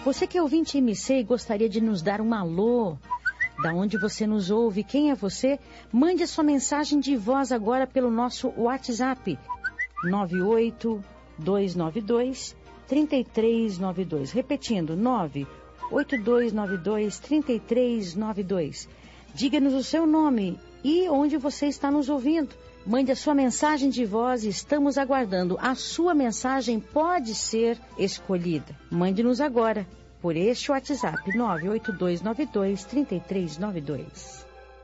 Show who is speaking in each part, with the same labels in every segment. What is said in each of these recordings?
Speaker 1: Você que é ouvinte MC e gostaria de nos dar um alô, da onde você nos ouve, quem é você? Mande a sua mensagem de voz agora pelo nosso WhatsApp 98292-3392. Repetindo, 98292-3392. Diga-nos o seu nome e onde você está nos ouvindo. Mande a sua mensagem de voz e estamos aguardando. A sua mensagem pode ser escolhida. Mande-nos agora por este WhatsApp 98292-3392.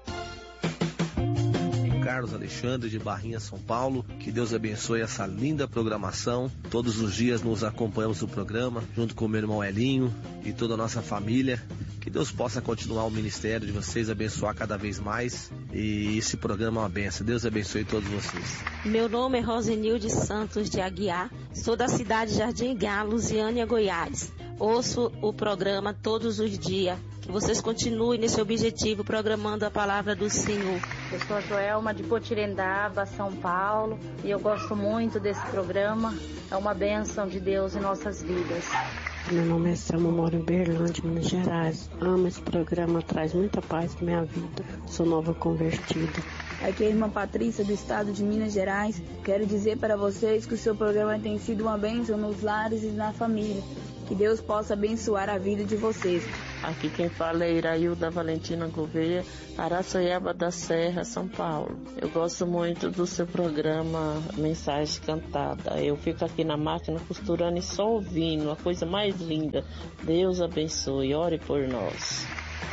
Speaker 2: Carlos Alexandre de Barrinha, São Paulo. Que Deus abençoe essa linda programação. Todos os dias nos acompanhamos no programa, junto com o meu irmão Elinho e toda a nossa família. Que Deus possa continuar o ministério de vocês, abençoar cada vez mais. E esse programa é uma benção. Deus abençoe todos vocês.
Speaker 3: Meu nome é Rosenilde Santos de Aguiar. Sou da cidade de Jardim Gá, Lusiânia, Goiás. Ouço o programa todos os dias. Que vocês continuem nesse objetivo, programando a palavra do Senhor.
Speaker 4: Eu sou a Joelma de Potirendaba, São Paulo, e eu gosto muito desse programa. É uma bênção de Deus em nossas vidas.
Speaker 5: Meu nome é Selma, moro em Berlândia, Minas Gerais. Amo esse programa, traz muita paz na minha vida. Sou nova convertida.
Speaker 6: Aqui é a irmã Patrícia, do estado de Minas Gerais. Quero dizer para vocês que o seu programa tem sido uma bênção nos lares e na família. Que Deus possa abençoar a vida de vocês.
Speaker 7: Aqui quem fala é Irailda Valentina Gouveia, Araçoiaba da Serra, São Paulo. Eu gosto muito do seu programa Mensagem Cantada. Eu fico aqui na máquina costurando e só ouvindo, a coisa mais linda. Deus abençoe, ore por nós.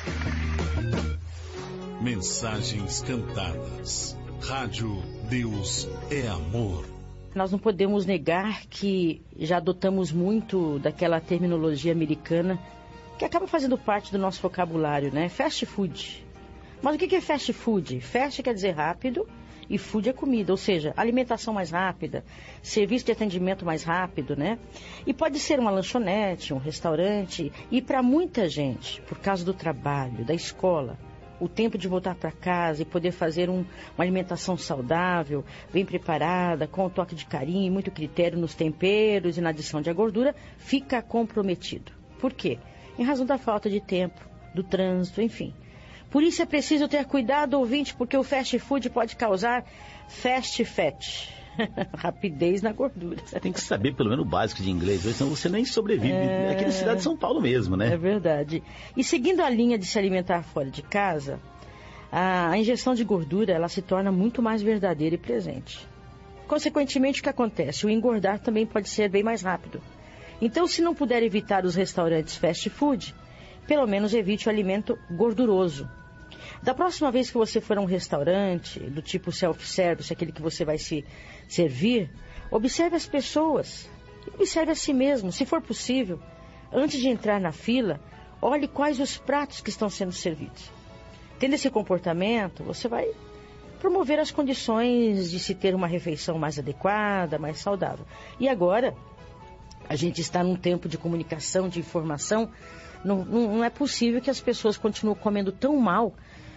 Speaker 8: Mensagens Cantadas. Rádio Deus é Amor.
Speaker 1: Nós não podemos negar que já adotamos muito daquela terminologia americana que acaba fazendo parte do nosso vocabulário, né? Fast food. Mas o que é fast food? Fast quer dizer rápido e food é comida, ou seja, alimentação mais rápida, serviço de atendimento mais rápido, né? E pode ser uma lanchonete, um restaurante, e para muita gente, por causa do trabalho, da escola, o tempo de voltar para casa e poder fazer uma alimentação saudável, bem preparada, com um toque de carinho e muito critério nos temperos e na adição de gordura, fica comprometido. Por quê? Em razão da falta de tempo, do trânsito, enfim. Por isso é preciso ter cuidado, ouvinte, porque o fast food pode causar fast fat. Rapidez na gordura.
Speaker 9: Você tem que saber pelo menos o básico de inglês, senão você nem sobrevive. É aqui na cidade de São Paulo mesmo, né?
Speaker 1: É verdade. E seguindo a linha de se alimentar fora de casa, a ingestão de gordura ela se torna muito mais verdadeira e presente. Consequentemente, o que acontece? O engordar também pode ser bem mais rápido. Então, se não puder evitar os restaurantes fast food, pelo menos evite o alimento gorduroso. Da próxima vez que você for a um restaurante, do tipo self-service, aquele que você vai se servir, observe as pessoas, observe a si mesmo, se for possível. Antes de entrar na fila, olhe quais os pratos que estão sendo servidos. Tendo esse comportamento, você vai promover as condições de se ter uma refeição mais adequada, mais saudável. E agora, a gente está num tempo de comunicação, de informação, não é possível que as pessoas continuem comendo tão mal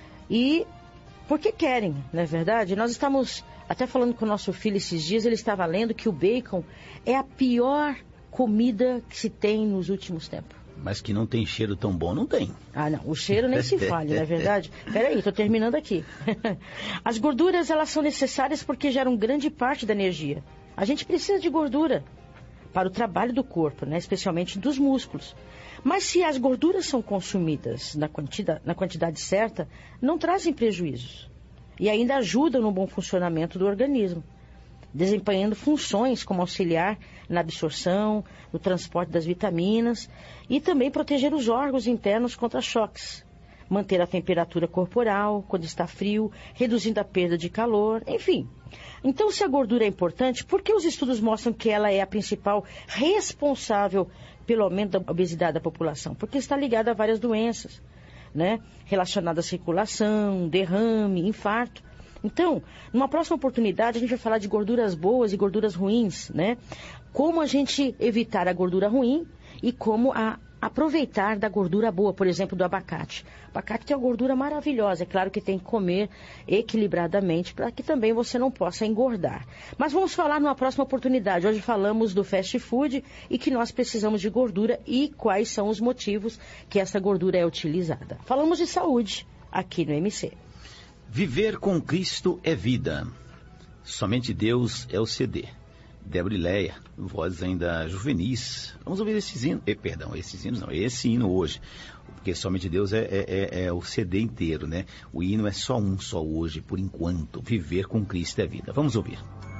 Speaker 1: e porque querem, não é verdade? Nós estamos até falando com o nosso filho esses dias, ele estava lendo que o bacon é a pior comida que se tem nos últimos tempos.
Speaker 9: Mas que não tem cheiro tão bom, não tem.
Speaker 1: Ah, não, o cheiro nem se fale, não é verdade? Peraí, estou terminando aqui. As gorduras, elas são necessárias porque geram grande parte da energia. A gente precisa de gordura para o trabalho do corpo, né? Especialmente dos músculos. Mas se as gorduras são consumidas na quantidade certa, não trazem prejuízos. E ainda ajudam no bom funcionamento do organismo, desempenhando funções como auxiliar na absorção, no transporte das vitaminas e também proteger os órgãos internos contra choques, manter a temperatura corporal quando está frio, reduzindo a perda de calor, enfim. Então, se a gordura é importante, por que os estudos mostram que ela é a principal responsável pelo aumento da obesidade da população? Porque está ligada a várias doenças, né? Relacionadas à circulação, derrame, infarto. Então, numa próxima oportunidade, a gente vai falar de gorduras boas e gorduras ruins, né? Como a gente evitar a gordura ruim e como a aproveitar da gordura boa, por exemplo, do abacate. O abacate tem uma gordura maravilhosa, é claro que tem que comer equilibradamente para que também você não possa engordar. Mas vamos falar numa próxima oportunidade. Hoje falamos do fast food e que nós precisamos de gordura e quais são os motivos que essa gordura é utilizada. Falamos de saúde aqui no MC.
Speaker 9: Viver com Cristo é vida. Somente Deus é o CD. Débora e Leia, vozes ainda juvenis. Vamos ouvir esse hino hoje. Porque somente Deus é o CD inteiro, né? O hino é só um, só hoje, por enquanto. Viver com Cristo é vida. Vamos ouvir.